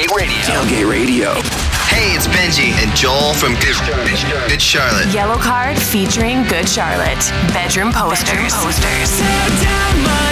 Tailgate Radio. Tailgate Radio. Hey, it's Benji and Joel from Good Charlotte. Yellow Card featuring Good Charlotte. Bedroom Posters. Tear down my